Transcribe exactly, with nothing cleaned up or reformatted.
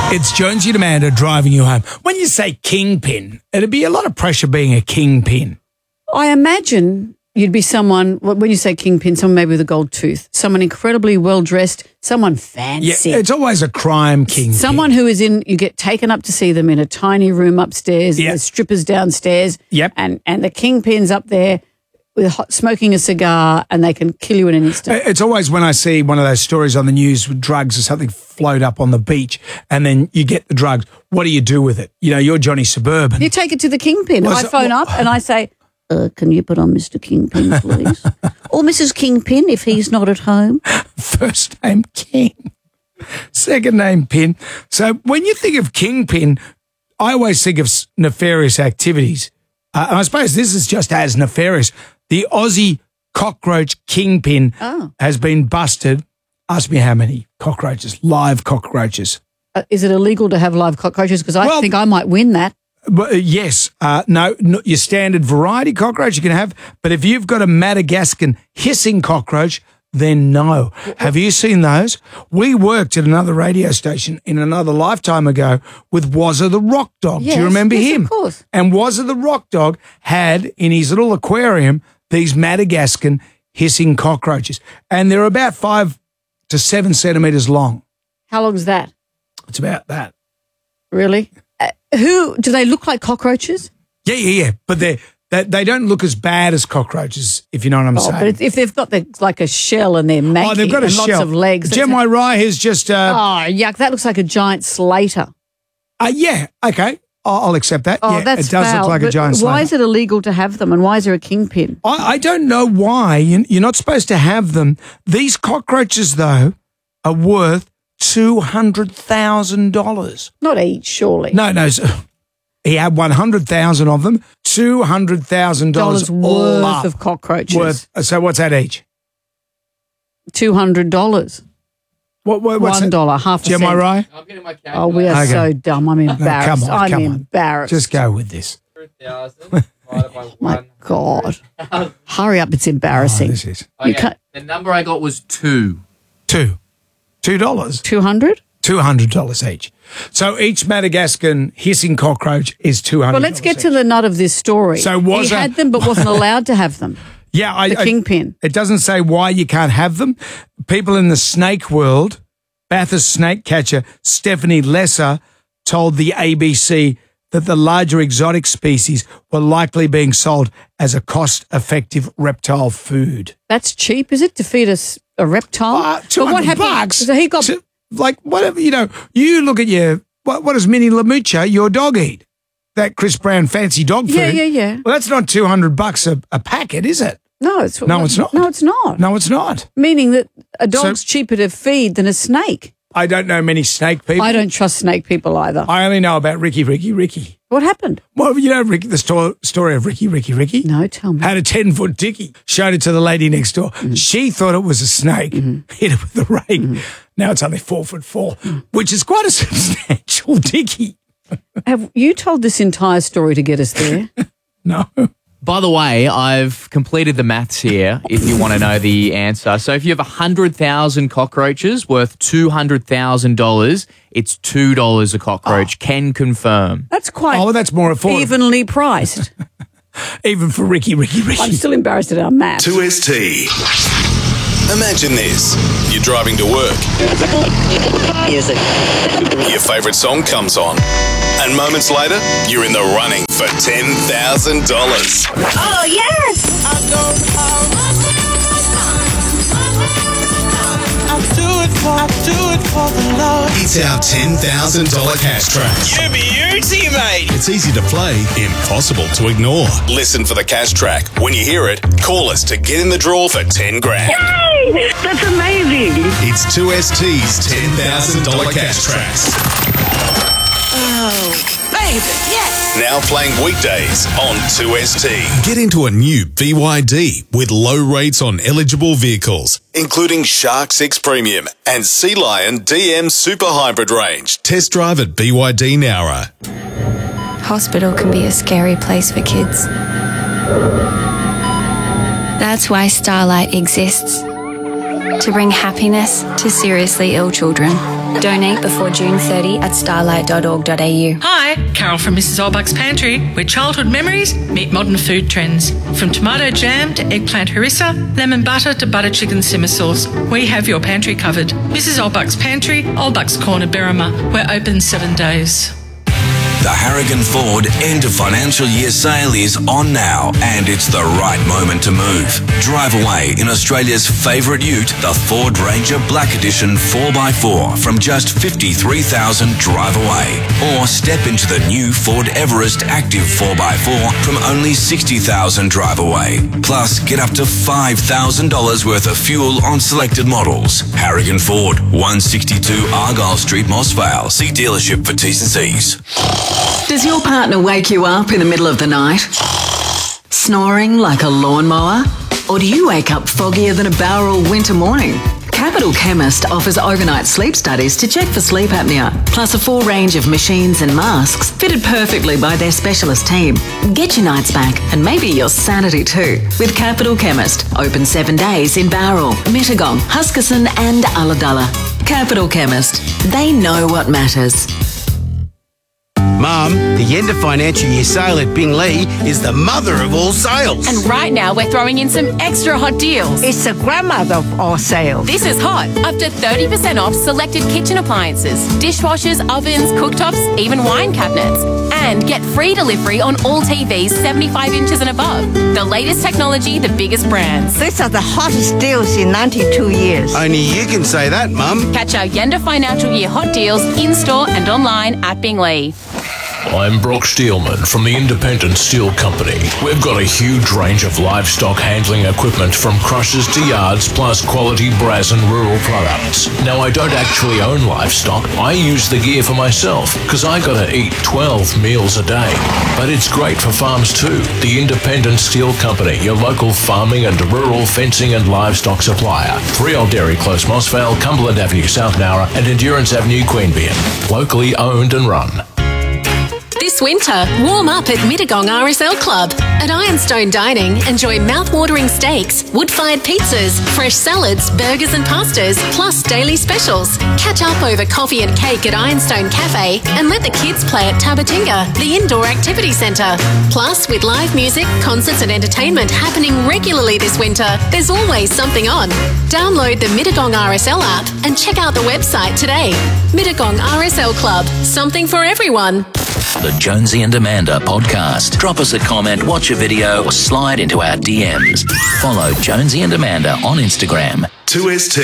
It's Jonesy and Amanda driving you home. When you say kingpin, it'd be a lot of pressure being a kingpin. I imagine you'd be someone, when you say kingpin, someone maybe with a gold tooth, someone incredibly well-dressed, someone fancy. Yeah, it's always a crime kingpin. Someone who is in, you get taken up to see them in a tiny room upstairs, Yep. and there's strippers downstairs, Yep. and, and the kingpin's up there with hot, smoking a cigar, and they can kill you in an instant. It's always when I see one of those stories on the news with drugs or something float up on the beach and then you get the drugs. What do you do with it? You know, you're Johnny Suburban. You take it to the kingpin. Well, I so- phone up and I say, uh, can you put on Mister Kingpin, please? Or Missus Kingpin, if he's not at home. First name King, second name Pin. So when you think of kingpin, I always think of s- nefarious activities. Uh, and I suppose this is just as nefarious. The Aussie cockroach kingpin Oh. has been busted. Ask me how many cockroaches, live cockroaches. Uh, is it illegal to have live cockroaches? Because I Well- think I might win that. But, uh, yes, uh, no, no, your standard variety cockroach you can have. But if you've got a Madagascan hissing cockroach, then no. Have you seen those? We worked at another radio station in another lifetime ago with Wazza the Rock Dog. Do Yes, you remember yes, him? of course. And Wazza the Rock Dog had in his little aquarium these Madagascan hissing cockroaches. And they're about five to seven centimetres long. How long is that? It's about that. Really? Uh, who, do they look like cockroaches? Yeah, yeah, yeah. But they're, they they don't look as bad as cockroaches, if you know what I'm Oh, saying. but it's, if they've got the, like a shell and they're manky Oh, they've got a and shell. lots of legs. Gem that's- Rye has just, uh, Oh, yuck. That looks like a giant slater. uh, yeah, okay. I'll, I'll accept that. Oh, yeah, that's it does foul. look like a But giant Why slater. is it illegal to have them and why is there a kingpin? I, I don't know why. You, you're not supposed to have them. These cockroaches, though, are worth two hundred thousand dollars. Not each, surely. No, no. So he had one hundred thousand of them, two hundred thousand dollars Dollars all worth up. of cockroaches. Worth, so what's that each? two hundred dollars. What, what, what's One that? dollar, half a Gem cent. Rye? I'm getting my Oh, calculator. we are Okay. so dumb. I'm embarrassed. come on, I'm come on. embarrassed. Just go with this. one hundred thousand divided by My one. God. Hurry up. It's Oh, embarrassing. this is You Okay, can't- the number I got was two. two. Two dollars. two hundred? Two hundred dollars each. So each Madagascan hissing cockroach is two hundred. Well, let's get to the nut of this story. So was he a- had them but wasn't allowed to have them. yeah, I, The I- kingpin. It doesn't say why you can't have them. People in the snake world, Bathurst snake catcher Stephanie Lesser told the A B C that the larger exotic species were likely being sold as a cost-effective reptile food. That's cheap, is it, to feed us a reptile? Uh, But two hundred bucks. So he got to- like whatever, you know, you look at your, what, what does Minnie Lamucha, your dog, eat? That Chris Brown fancy dog food. Yeah, yeah, yeah. Well, that's not two hundred bucks a, a packet, is it? No, it's No, it's not. No, it's not. No, it's not. Meaning that a dog's cheaper to feed than a snake. I don't know many snake people. I don't trust snake people either. I only know about Ricky, Ricky, Ricky. What happened? Well, you know Ricky, the sto- story of Ricky, Ricky, Ricky? No, tell me. Had a ten-foot dickie, showed it to the lady next door. Mm-hmm. She thought it was a snake, hit it with the rake. Mm-hmm. Now it's only four foot four, Mm. which is quite a substantial dickie. Have you told this entire story to get us there? No. By the way, I've completed the maths here if you want to know the answer. So if you have one hundred thousand cockroaches worth two hundred thousand dollars, it's two dollars a cockroach. Can confirm. That's quite Oh, that's more affordable. evenly priced. Even for Ricky, Ricky, Ricky. I'm still embarrassed at our math. two S T. Imagine this. You're driving to work. Music. Your favourite song comes on. And moments later, you're in the running for ten thousand dollars. Oh, yes! It's our ten thousand dollars cash track. You beauty, mate. It's easy to play, impossible to ignore. Listen for the cash track. When you hear it, call us to get in the draw for ten grand. Yay! That's amazing. It's two S T's ten thousand dollars cash tracks. Oh, baby, yes. Now playing weekdays on two S T. Get into a new B Y D with low rates on eligible vehicles, including Shark six Premium and Sea Lion D M Super Hybrid range. Test drive at B Y D Nowra. Hospital can be a scary place for kids. That's why Starlight exists. To bring happiness to seriously ill children. Donate before June thirtieth at starlight dot org dot a u. Hi, Carol from Missus Olbuck's Pantry, where childhood memories meet modern food trends. From tomato jam to eggplant harissa, lemon butter to butter chicken simmer sauce, we have your pantry covered. Missus Olbuck's Pantry, Olbuck's Corner, Berrima. We're open seven days. The Harrigan Ford end of financial year sale is on now, and it's the right moment to move. Drive away in Australia's favourite ute, the Ford Ranger Black Edition four by four from just fifty-three thousand dollars drive away. Or step into the new Ford Everest Active four by four from only sixty thousand dollars drive away. Plus, get up to five thousand dollars worth of fuel on selected models. Harrigan Ford, one sixty-two Argyle Street, Moss Vale. See dealership for T's and C's. Does your partner wake you up in the middle of the night? Snoring like a lawnmower? Or do you wake up foggier than a Bowral winter morning? Capital Chemist offers overnight sleep studies to check for sleep apnea, plus a full range of machines and masks fitted perfectly by their specialist team. Get your nights back and maybe your sanity too with Capital Chemist. Open seven days in Bowral, Mittagong, Huskisson and Ulladulla. Capital Chemist. They know what matters. Mum, the end of financial year sale at Binglee is the mother of all sales. And right now we're throwing in some extra hot deals. It's the grandmother of all sales. This is hot. Up to thirty percent off selected kitchen appliances, dishwashers, ovens, cooktops, even wine cabinets. And get free delivery on all T Vs seventy-five inches and above. The latest technology, the biggest brands. These are the hottest deals in ninety-two years. Only you can say that, Mum. Catch our Yenda Financial Year hot deals in-store and online at Binglee. I'm Brock Steelman from the Independent Steel Company. We've got a huge range of livestock handling equipment from crushers to yards, plus quality brass and rural products. Now, I don't actually own livestock. I use the gear for myself because I gotta eat twelve meals a day. But it's great for farms too. The Independent Steel Company, your local farming and rural fencing and livestock supplier. three Old Dairy Close, Moss Vale, Cumberland Avenue, South Nowra, and Endurance Avenue, Queanbeyan. Locally owned and run. This winter, warm up at Mittagong R S L Club. At Ironstone Dining, enjoy mouth-watering steaks, wood-fired pizzas, fresh salads, burgers and pastas, plus daily specials. Catch up over coffee and cake at Ironstone Cafe and let the kids play at Tabatinga, the indoor activity centre. Plus, with live music, concerts and entertainment happening regularly this winter, there's always something on. Download the Mittagong R S L app and check out the website today. Mittagong R S L Club, something for everyone. The Jonesy and Amanda podcast. Drop us a comment, watch a video, or slide into our D Ms. Follow Jonesy and Amanda on Instagram. two S T